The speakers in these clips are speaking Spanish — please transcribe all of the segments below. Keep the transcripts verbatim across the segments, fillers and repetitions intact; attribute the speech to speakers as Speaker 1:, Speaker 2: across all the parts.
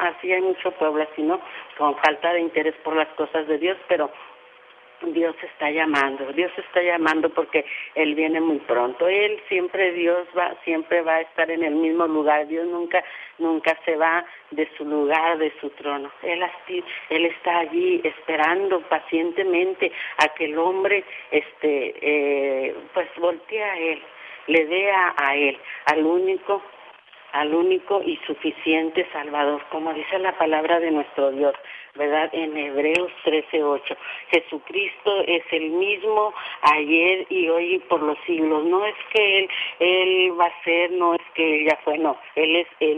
Speaker 1: así hay mucho pueblo así, ¿no? Con falta de interés por las cosas de Dios, pero Dios está llamando, Dios está llamando porque Él viene muy pronto. Él siempre, Dios va, siempre va a estar en el mismo lugar. Dios nunca, nunca se va de su lugar, de su trono. Él así, Él está allí esperando pacientemente a que el hombre, este, eh, pues voltee a Él, le vea a Él, al único al único y suficiente Salvador, como dice la palabra de nuestro Dios, ¿verdad? En Hebreos trece ocho. Jesucristo es el mismo ayer y hoy y por los siglos. No es que Él, Él va a ser, no es que Él ya fue, no. Él es el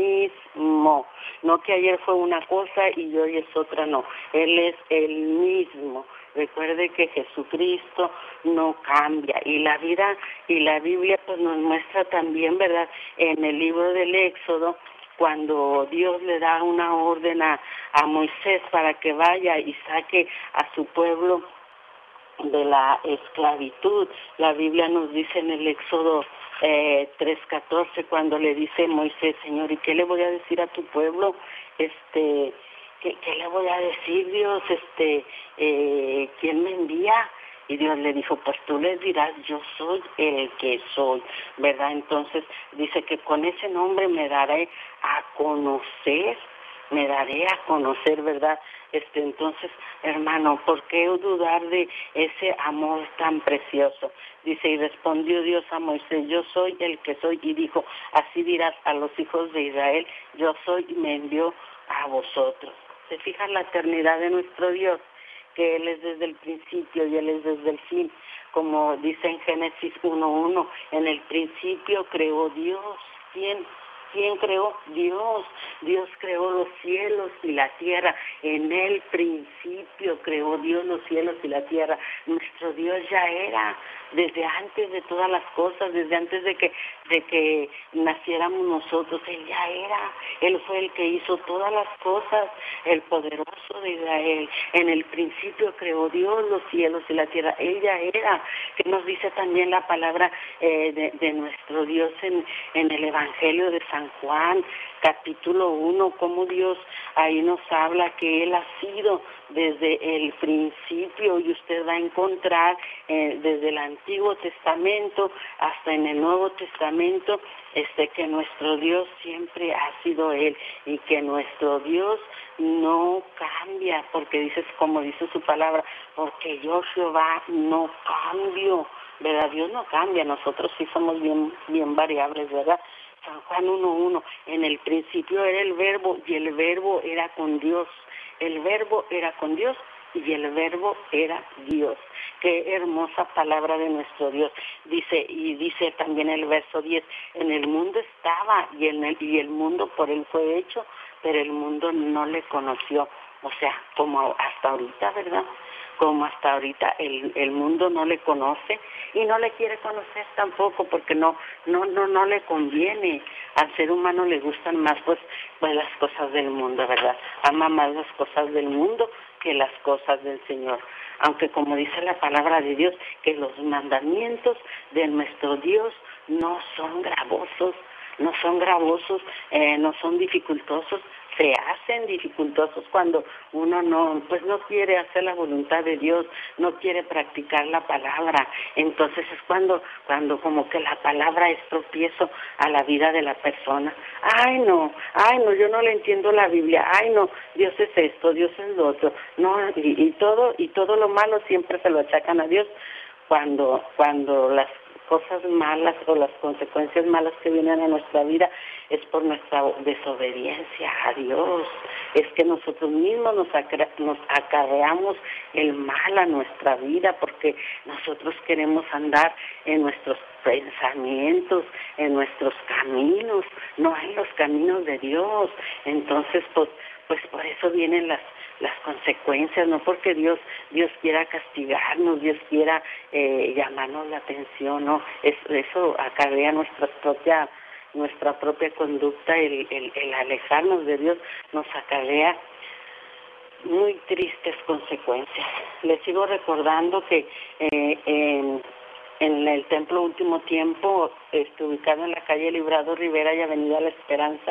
Speaker 1: mismo. No que ayer fue una cosa y hoy es otra, no. Él es el mismo. Recuerde que Jesucristo no cambia, y la vida y la Biblia pues nos muestra también, ¿verdad? En el libro del Éxodo, cuando Dios le da una orden a, a Moisés para que vaya y saque a su pueblo de la esclavitud. La Biblia nos dice en el Éxodo eh, tres catorce, cuando le dice Moisés, Señor, ¿y qué le voy a decir a tu pueblo? Este... ¿Qué, ¿Qué le voy a decir, Dios? Este, eh, ¿quién me envía? Y Dios le dijo, pues tú les dirás, yo soy el que soy, ¿verdad? Entonces dice que con ese nombre me daré a conocer, me daré a conocer, ¿verdad? Este, entonces, hermano, ¿por qué dudar de ese amor tan precioso? Dice, y respondió Dios a Moisés, yo soy el que soy, y dijo, así dirás a los hijos de Israel, yo soy, y me envió a vosotros. Se fija la eternidad de nuestro Dios, que Él es desde el principio y Él es desde el fin, como dice en Génesis uno uno, en el principio creó Dios. ¿Quién? ¿Quién creó? Dios. Dios creó los cielos y la tierra. En el principio creó Dios los cielos y la tierra. Nuestro Dios ya era, desde antes de todas las cosas, desde antes de que, de que naciéramos nosotros, Él ya era. Él fue el que hizo todas las cosas, el poderoso de Israel. En el principio creó Dios los cielos y la tierra. Él ya era. Que nos dice también la palabra eh, de, de nuestro Dios en, en el Evangelio de San Juan, capítulo uno, cómo Dios ahí nos habla que Él ha sido desde el principio, y usted va a encontrar eh, desde el Antiguo Testamento hasta en el Nuevo Testamento, este que nuestro Dios siempre ha sido Él, y que nuestro Dios no cambia, porque dices, como dice su palabra, porque yo Jehová no cambio, ¿verdad? Dios no cambia, nosotros sí somos bien, bien variables, ¿verdad? San Juan uno uno, en el principio era el verbo, y el verbo era con Dios, el verbo era con Dios, y el verbo era Dios. Qué hermosa palabra de nuestro Dios. Dice, y dice también el verso diez, en el mundo estaba, y, en el, y el mundo por Él fue hecho, pero el mundo no le conoció. O sea, como hasta ahorita, ¿verdad? Como hasta ahorita el, el mundo no le conoce y no le quiere conocer tampoco, porque no no no no le conviene. Al ser humano le gustan más pues pues las cosas del mundo, ¿verdad? Ama más las cosas del mundo que las cosas del Señor. Aunque como dice la palabra de Dios, que los mandamientos de nuestro Dios no son gravosos, no son gravosos, eh, no son dificultosos, se hacen dificultosos cuando uno no, pues no quiere hacer la voluntad de Dios, no quiere practicar la palabra. Entonces es cuando, cuando como que la palabra es tropiezo a la vida de la persona. Ay no, ay no, yo no le entiendo la Biblia, ay no, Dios es esto, Dios es lo otro, no, y, y todo, y todo lo malo siempre se lo achacan a Dios, cuando, cuando las cosas malas o las consecuencias malas que vienen a nuestra vida es por nuestra desobediencia a Dios. Es que nosotros mismos nos, acre- nos acarreamos el mal a nuestra vida, porque nosotros queremos andar en nuestros pensamientos, en nuestros caminos, no en los caminos de Dios. Entonces, pues, pues por eso vienen las las consecuencias, no porque Dios Dios quiera castigarnos, Dios quiera eh, llamarnos la atención, no, es, eso acarrea nuestra propia nuestra propia conducta, el, el, el alejarnos de Dios nos acarrea muy tristes consecuencias. Les sigo recordando que eh, en, en el Templo Último Tiempo, este, ubicado en la calle Librado Rivera y Avenida La Esperanza,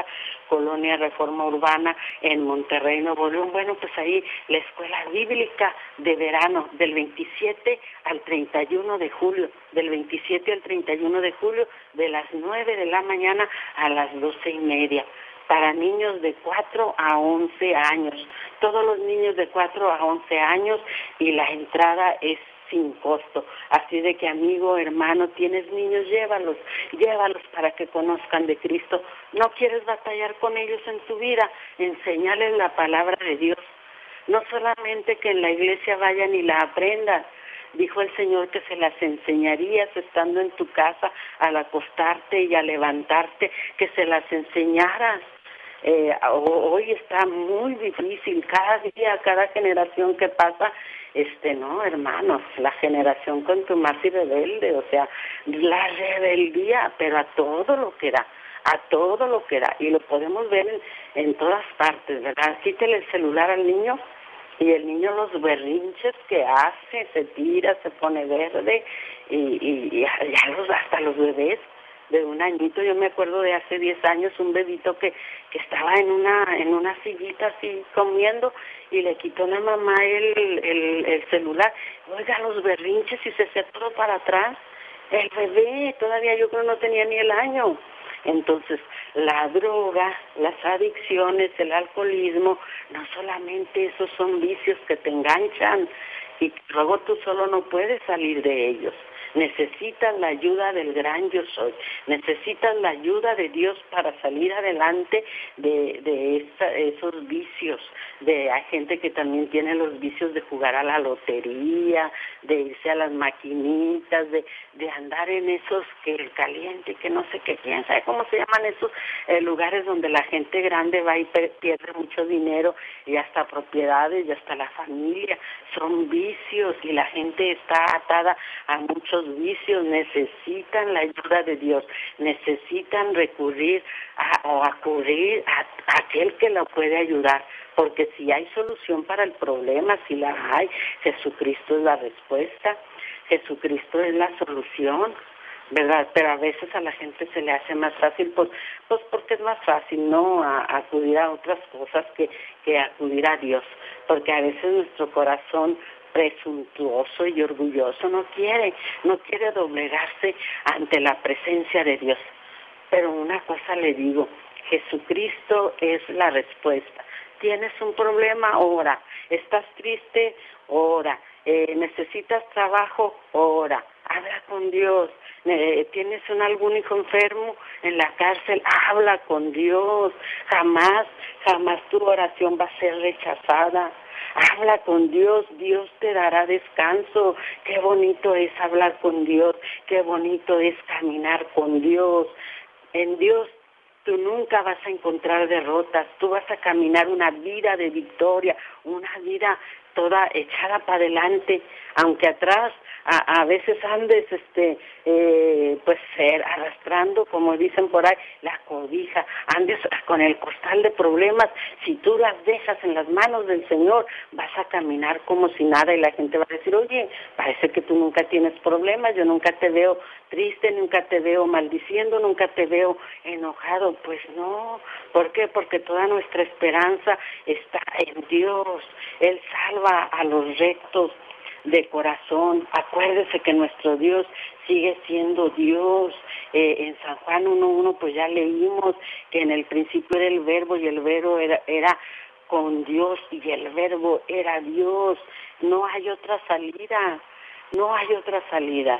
Speaker 1: Colonia Reforma Urbana en Monterrey, Nuevo León. Bueno, pues ahí la escuela bíblica de verano del veintisiete al treinta y uno de julio, del veintisiete al treinta y uno de julio, de las nueve de la mañana a las doce y media, para niños de cuatro a once años, todos los niños de cuatro a once años, y la entrada es sin costo. Así de que, amigo, hermano, tienes niños, llévalos, llévalos para que conozcan de Cristo. No quieres batallar con ellos en tu vida, enséñales la palabra de Dios. No solamente que en la iglesia vayan y la aprendan. Dijo el Señor que se las enseñarías estando en tu casa al acostarte y al levantarte, que se las enseñaras. Eh, hoy está muy difícil, cada día, cada generación que pasa, este, no, hermanos, la generación contumaz y rebelde, o sea, la rebeldía, pero a todo lo que da, a todo lo que da, y lo podemos ver en, en todas partes, ¿verdad? Quítele el celular al niño, y el niño los berrinches que hace, se tira, se pone verde, y, y, y ya los, hasta los bebés de un añito, yo me acuerdo de hace diez años, un bebito que, que estaba en una en una sillita así comiendo, y le quitó la mamá el, el, el celular. Oiga, los berrinches, y se echó todo para atrás. El bebé todavía yo creo no tenía ni el año. Entonces, la droga, las adicciones, el alcoholismo, no solamente esos son vicios que te enganchan y luego tú solo no puedes salir de ellos. Necesitas la ayuda del gran yo soy, necesitas la ayuda de Dios para salir adelante de, de esa, esos vicios. De, hay gente que también tiene los vicios de jugar a la lotería, de irse a las maquinitas, de, de andar en esos que el caliente, que no sé qué, quién sabe cómo se llaman esos eh, lugares donde la gente grande va y per, pierde mucho dinero, y hasta propiedades, y hasta la familia. Son vicios, y la gente está atada a muchos vicios. Necesitan la ayuda de Dios, necesitan recurrir a, o acudir a, a aquel que la puede ayudar, porque si hay solución para el problema, si la hay, Jesucristo es la respuesta, Jesucristo es la solución, ¿verdad? Pero a veces a la gente se le hace más fácil, pues, pues porque es más fácil, ¿no?, a, a acudir a otras cosas que, que acudir a Dios, porque a veces nuestro corazón presuntuoso y orgulloso no quiere, no quiere doblegarse ante la presencia de Dios. Pero una cosa le digo, Jesucristo es la respuesta. ¿Tienes un problema? Ora. ¿Estás triste? Ora. Eh, ¿Necesitas trabajo? Ora. Habla con Dios. Eh, ¿Tienes un, algún hijo enfermo en la cárcel? Habla con Dios. Jamás, jamás tu oración va a ser rechazada. Habla con Dios, Dios te dará descanso. Qué bonito es hablar con Dios, qué bonito es caminar con Dios. En Dios tú nunca vas a encontrar derrotas, tú vas a caminar una vida de victoria, una vida toda echada para adelante, aunque atrás a, a veces andes este eh, pues ser arrastrando, como dicen por ahí, la cobija, andes con el costal de problemas. Si tú las dejas en las manos del Señor, vas a caminar como si nada, y la gente va a decir, oye, parece que tú nunca tienes problemas, yo nunca te veo triste, nunca te veo maldiciendo, nunca te veo enojado. Pues no, ¿por qué? Porque toda nuestra esperanza está en Dios. Él salva a los rectos de corazón. Acuérdese que nuestro Dios sigue siendo Dios. Eh, en San Juan uno uno pues ya leímos que en el principio era el verbo, y el verbo era, era con Dios, y el verbo era Dios. No hay otra salida, no hay otras salidas.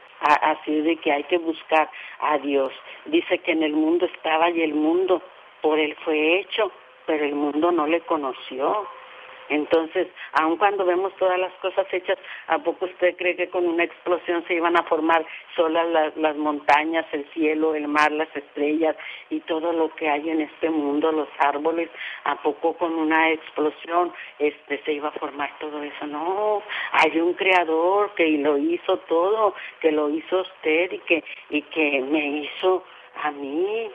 Speaker 1: Así de que hay que buscar a Dios. Dice que en el mundo estaba, y el mundo por él fue hecho, pero el mundo no le conoció. Entonces, aun cuando vemos todas las cosas hechas, ¿a poco usted cree que con una explosión se iban a formar solas las, las montañas, el cielo, el mar, las estrellas y todo lo que hay en este mundo, los árboles? ¿A poco con una explosión este se iba a formar todo eso? No, hay un creador que lo hizo todo, que lo hizo usted y que, y que me hizo a mí.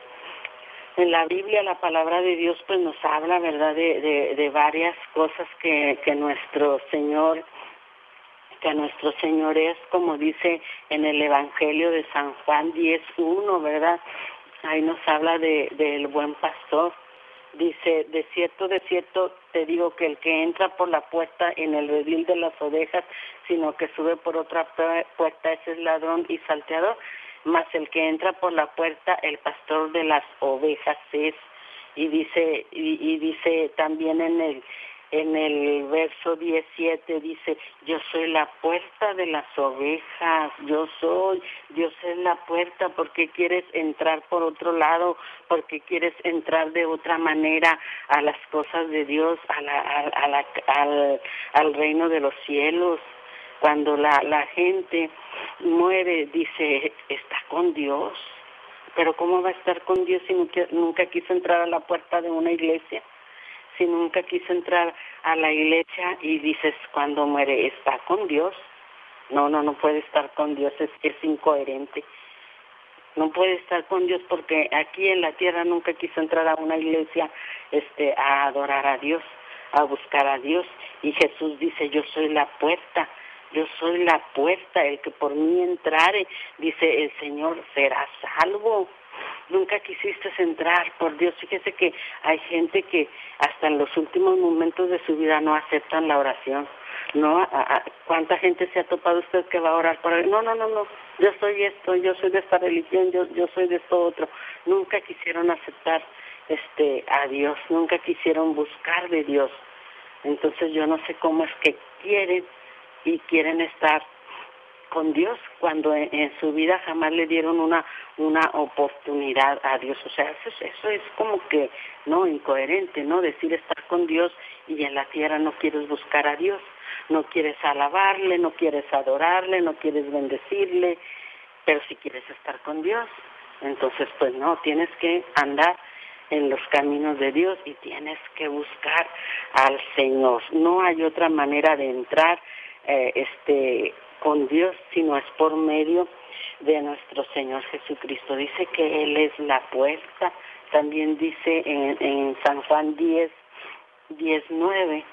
Speaker 1: En la Biblia, la palabra de Dios pues nos habla, ¿verdad?, de, de, de varias cosas que, que nuestro Señor, que nuestro Señor es, como dice en el Evangelio de San Juan diez uno, ¿verdad? Ahí nos habla de del buen pastor, Dice, de cierto, de cierto, te digo que el que entra por la puerta en el redil de las ovejas, sino que sube por otra puerta, ese es ladrón y salteador, mas el que entra por la puerta, el pastor de las ovejas es. Y dice, y, y dice también en el en el verso diecisiete, dice, yo soy la puerta de las ovejas, yo soy, Dios es la puerta. ¿Por qué quieres entrar por otro lado? ¿Por qué quieres entrar de otra manera a las cosas de Dios, a la, a, a la, al, al reino de los cielos? Cuando la, la gente muere, dice, está con Dios. Pero ¿cómo va a estar con Dios si nunca, nunca quiso entrar a la puerta de una iglesia? Si nunca quiso entrar a la iglesia y dices, cuando muere, ¿está con Dios? No, no, no puede estar con Dios, es, es incoherente. No puede estar con Dios porque aquí en la tierra nunca quiso entrar a una iglesia este, a adorar a Dios, a buscar a Dios. Y Jesús dice, yo soy la puerta. Yo soy la puerta, el que por mí entrare, dice el Señor, será salvo. Nunca quisiste entrar, por Dios. Fíjese que hay gente que hasta en los últimos momentos de su vida no aceptan la oración. No, a, a, ¿cuánta gente se ha topado usted que va a orar por él? No, no, no, no, yo soy esto, yo soy de esta religión, yo, yo soy de esto otro. Nunca quisieron aceptar este a Dios, nunca quisieron buscar de Dios. Entonces yo no sé cómo es que quieren y quieren estar con Dios cuando en, en su vida jamás le dieron una una oportunidad a Dios. O sea, eso, eso es como que no incoherente, ¿no? Decir estar con Dios y en la tierra no quieres buscar a Dios, no quieres alabarle, no quieres adorarle, no quieres bendecirle, pero si quieres estar con Dios, entonces pues no, tienes que andar en los caminos de Dios y tienes que buscar al Señor. No hay otra manera de entrar eh, este con Dios, sino es por medio de nuestro Señor Jesucristo. Dice que Él es la puerta. También dice en, en San Juan diez, nueve,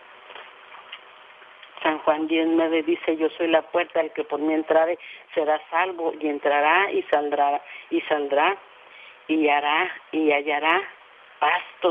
Speaker 1: San Juan diez, nueve dice, yo soy la puerta, el que por mí entrare será salvo, y entrará y saldrá, y saldrá, y hará, y hallará pastos,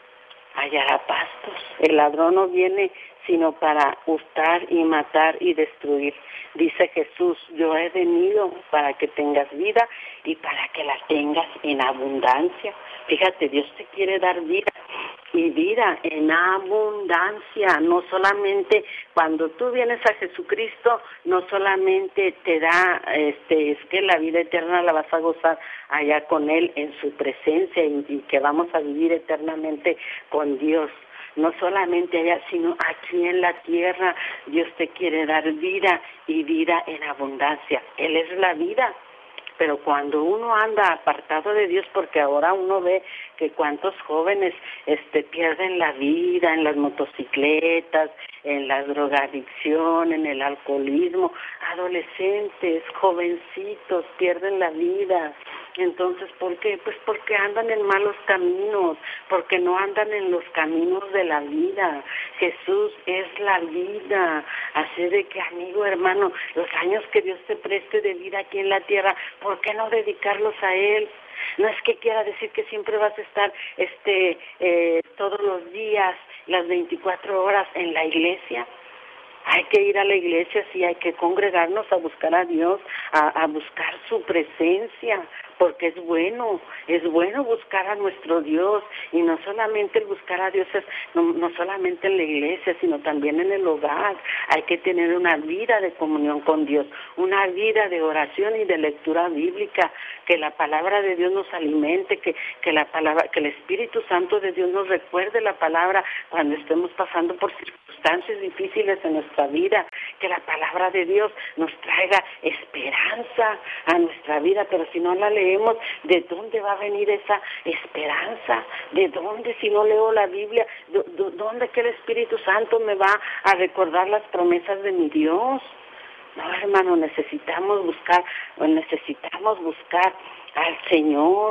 Speaker 1: hallará pastos. El ladrón no viene sino para hurtar y matar y destruir. Dice Jesús, yo he venido para que tengas vida y para que la tengas en abundancia. Fíjate, Dios te quiere dar vida y vida en abundancia. No solamente cuando tú vienes a Jesucristo, no solamente te da, este, es que la vida eterna la vas a gozar allá con Él en su presencia y, y que vamos a vivir eternamente con Dios. No solamente allá, sino aquí en la tierra, Dios te quiere dar vida y vida en abundancia. Él es la vida. Pero cuando uno anda apartado de Dios, porque ahora uno ve que cuántos jóvenes este, pierden la vida en las motocicletas, en la drogadicción, en el alcoholismo, adolescentes, jovencitos pierden la vida. Entonces, ¿por qué? Pues porque andan en malos caminos, porque no andan en los caminos de la vida. Jesús es la vida. Así de que, amigo, hermano, los años que Dios te preste de vida aquí en la tierra, ¿por qué no dedicarlos a Él? No es que quiera decir que siempre vas a estar este eh, todos los días, las veinticuatro horas en la iglesia. Hay que ir a la iglesia, sí, hay que congregarnos a buscar a Dios, a, a buscar su presencia, porque es bueno, es bueno buscar a nuestro Dios, y no solamente el buscar a Dios es, no, no solamente en la iglesia, sino también en el hogar. Hay que tener una vida de comunión con Dios, una vida de oración y de lectura bíblica, que la palabra de Dios nos alimente, que, que la palabra, que el Espíritu Santo de Dios nos recuerde la palabra cuando estemos pasando por circunstancias difíciles en nuestra vida, que la palabra de Dios nos traiga esperanza a nuestra vida. Pero si no la leemos, ¿de dónde va a venir esa esperanza? ¿De dónde, si no leo la Biblia, de, de, dónde que el Espíritu Santo me va a recordar las promesas de mi Dios? No, hermano, necesitamos buscar, necesitamos buscar al Señor.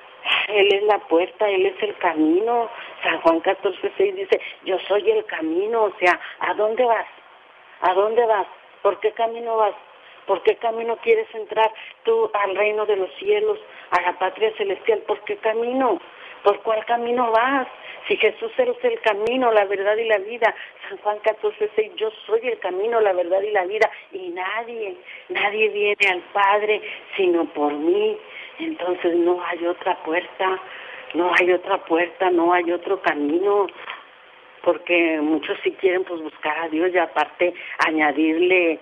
Speaker 1: Él es la puerta, Él es el camino. San Juan catorce, seis dice, yo soy el camino. O sea, ¿a dónde vas? ¿A dónde vas? ¿Por qué camino vas? ¿Por qué camino quieres entrar tú al reino de los cielos, a la patria celestial? ¿Por qué camino? ¿Por cuál camino vas? Si Jesús es el camino, la verdad y la vida, San Juan catorce seis, yo soy el camino, la verdad y la vida, y nadie, nadie viene al Padre sino por mí. Entonces no hay otra puerta, no hay otra puerta, no hay otro camino, porque muchos sí quieren pues buscar a Dios y aparte añadirle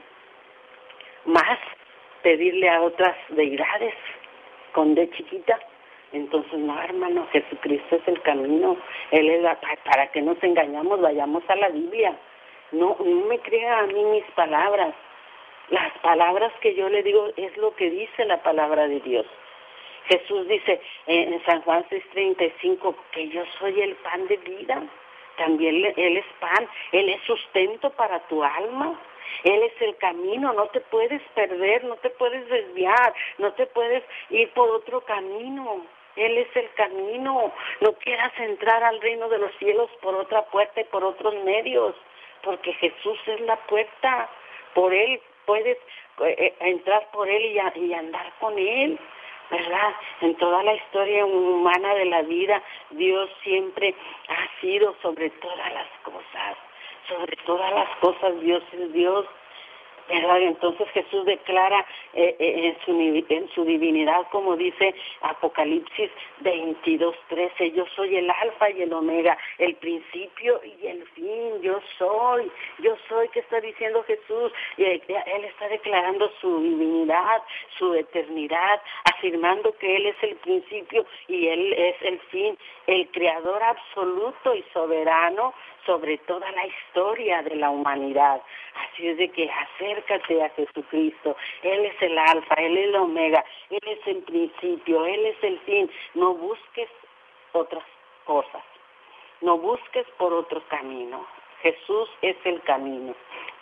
Speaker 1: más, pedirle a otras deidades con D chiquita. Entonces, no, hermano, Jesucristo es el camino. Él es la, para que nos engañamos, vayamos a la Biblia. No, no me crea a mí mis palabras. Las palabras que yo le digo es lo que dice la palabra de Dios. Jesús dice en San Juan seis treinta y cinco que yo soy el pan de vida. También Él es pan, Él es sustento para tu alma. Él es el camino, no te puedes perder, no te puedes desviar, no te puedes ir por otro camino. Él es el camino. No quieras entrar al reino de los cielos por otra puerta y por otros medios, porque Jesús es la puerta. Por Él puedes eh, entrar por Él y, y andar con Él, ¿verdad? En toda la historia humana de la vida, Dios siempre ha sido sobre todas las cosas. Sobre todas las cosas Dios es Dios, ¿verdad? Entonces Jesús declara eh, eh, en, su, en su divinidad, como dice Apocalipsis veintidós trece, yo soy el alfa y el omega, el principio y el fin, yo soy, yo soy, ¿qué está diciendo Jesús? Y Él está declarando su divinidad, su eternidad, afirmando que Él es el principio y Él es el fin, el creador absoluto y soberano sobre toda la historia de la humanidad. Así es de que acércate a Jesucristo. Él es el alfa, Él es el omega, Él es el principio, Él es el fin. No busques otras cosas, no busques por otro camino. Jesús es el camino.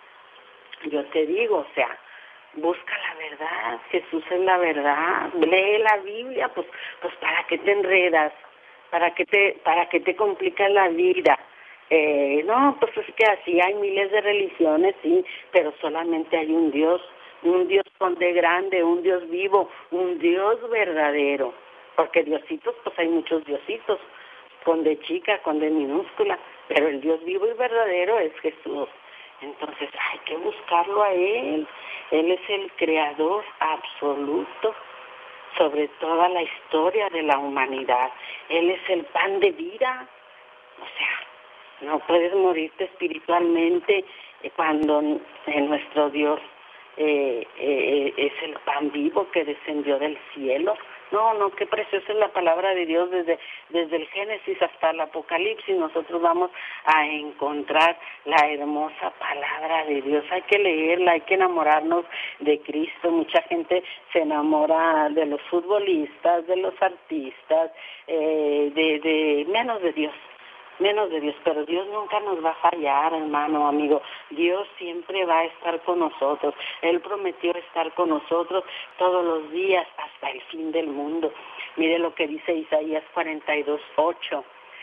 Speaker 1: Yo te digo, o sea, busca la verdad, Jesús es la verdad. Lee la Biblia, pues, pues ¿para qué te enredas? ¿Para qué te, para qué te complicas la vida? Eh, no, pues es que así hay miles de religiones, sí, pero solamente hay un Dios, un Dios con D grande, un Dios vivo, un Dios verdadero, porque diositos, pues hay muchos diositos, con D chica, con D minúscula, pero el Dios vivo y verdadero es Jesús. Entonces hay que buscarlo a Él. Él es el creador absoluto sobre toda la historia de la humanidad. Él es el pan de vida, o sea, no puedes morirte espiritualmente cuando nuestro Dios eh, eh, es el pan vivo que descendió del cielo. No, no, qué preciosa es la palabra de Dios desde, desde el Génesis hasta el Apocalipsis. Nosotros vamos a encontrar la hermosa palabra de Dios. Hay que leerla, hay que enamorarnos de Cristo. Mucha gente se enamora de los futbolistas, de los artistas, eh, de, de menos de Dios. Menos de Dios, pero Dios nunca nos va a fallar, hermano, amigo. Dios siempre va a estar con nosotros. Él prometió estar con nosotros todos los días hasta el fin del mundo. Mire lo que dice Isaías cuarenta y dos, ocho.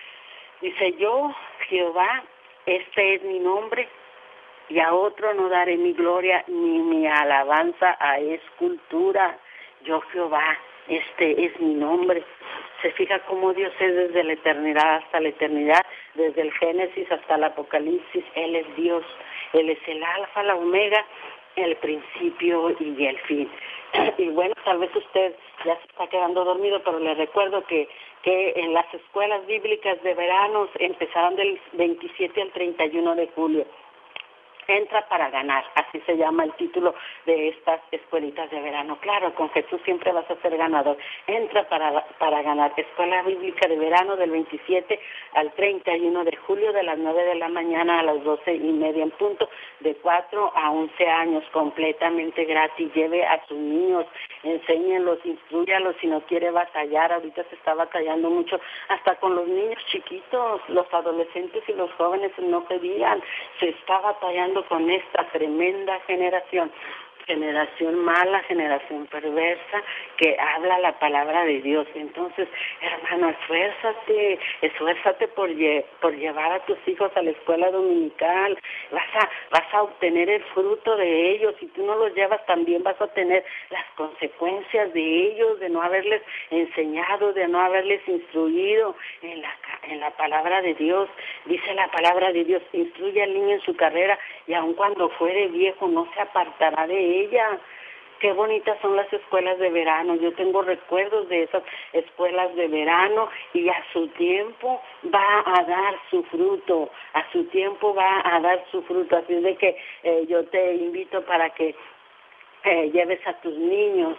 Speaker 1: Dice, yo, Jehová, este es mi nombre, y a otro no daré mi gloria ni mi alabanza a escultura. Yo, Jehová, este es mi nombre. Se fija cómo Dios es desde la eternidad hasta la eternidad, desde el Génesis hasta el Apocalipsis. Él es Dios, Él es el alfa, la omega, el principio y el fin. Y bueno, tal vez usted ya se está quedando dormido, pero le recuerdo que, que en las escuelas bíblicas de verano empezarán del veintisiete al treinta y uno de julio. Entra para ganar, así se llama el título de estas escuelitas de verano. Claro, con Jesús siempre vas a ser ganador. Entra para, para ganar. Escuela Bíblica de Verano del veintisiete al treinta y uno de julio, de las nueve de la mañana a las doce y media en punto, de cuatro a once años, completamente gratis. Lleve a sus niños, enséñenlos, instruyalos si no quiere batallar. Ahorita se está batallando mucho, hasta con los niños chiquitos, los adolescentes y los jóvenes no pedían. Se está batallando con esta tremenda generación. generación mala, generación perversa, que habla la palabra de Dios. Entonces, hermano, esfuérzate, esfuérzate por, lle- por llevar a tus hijos a la escuela dominical. Vas a, vas a obtener el fruto de ellos. Si tú no los llevas, también vas a tener las consecuencias de ellos, de no haberles enseñado, de no haberles instruido en la, en la palabra de Dios. Dice la palabra de Dios, instruye al niño en su carrera y aun cuando fuere viejo no se apartará de ella. Qué bonitas son las escuelas de verano. Yo tengo recuerdos de esas escuelas de verano y a su tiempo va a dar su fruto, a su tiempo va a dar su fruto. Así es de que eh, yo te invito para que eh, lleves a tus niños.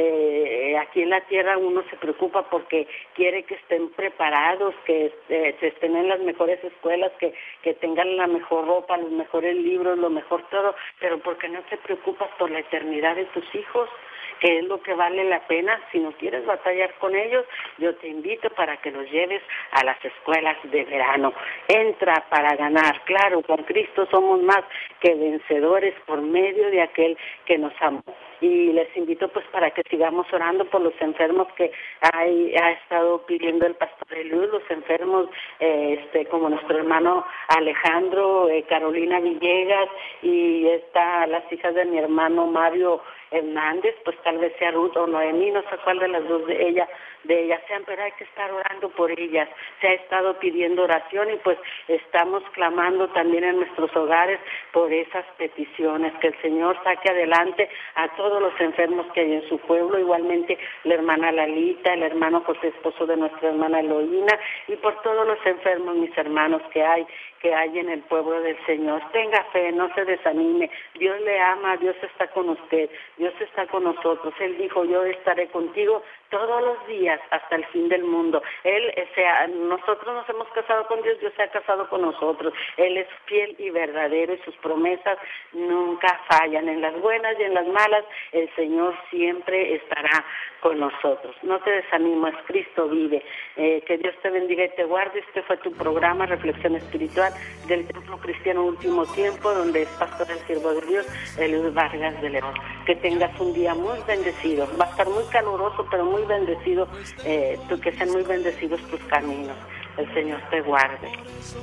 Speaker 1: Eh, aquí en la tierra uno se preocupa porque quiere que estén preparados, que eh, se estén en las mejores escuelas, que, que tengan la mejor ropa, los mejores libros, lo mejor todo, pero ¿por qué no te preocupas por la eternidad de tus hijos? Que es lo que vale la pena. Si no quieres batallar con ellos, yo te invito para que los lleves a las escuelas de verano. Entra para ganar. Claro, con Cristo somos más que vencedores por medio de aquel que nos amó. Y les invito pues para que sigamos orando por los enfermos que hay, ha estado pidiendo el pastor Eliud, los enfermos eh, este como nuestro hermano Alejandro, eh, Carolina Villegas y está las hijas de mi hermano Mario Hernández, pues tal vez sea Ruth o Noemí, no sé cuál de las dos de ellas, de ellas sean, pero hay que estar orando por ellas. Se ha estado pidiendo oración y pues estamos clamando también en nuestros hogares por esas peticiones, que el Señor saque adelante a todos los enfermos que hay en su pueblo, igualmente la hermana Lalita, el hermano José, esposo de nuestra hermana Eloína, y por todos los enfermos, mis hermanos, que hay, que hay en el pueblo del Señor. Tenga fe, no se desanime, Dios le ama, Dios está con usted, Dios está con nosotros. Él dijo, yo estaré contigo todos los días hasta el fin del mundo. Él, o sea, nosotros nos hemos casado con Dios, Dios se ha casado con nosotros. Él es fiel y verdadero y sus promesas nunca fallan. En las buenas y en las malas, el Señor siempre estará con nosotros. No te desanimes, Cristo vive. Eh, que Dios te bendiga y te guarde. Este fue tu programa Reflexión Espiritual del Templo Cristiano Último Tiempo, donde es pastor el siervo de Dios, Eliud Vargas de León. Que tengas un día muy bendecido. Va a estar muy caluroso, pero muy bendecido, eh, que sean muy bendecidos tus caminos. El Señor te guarde.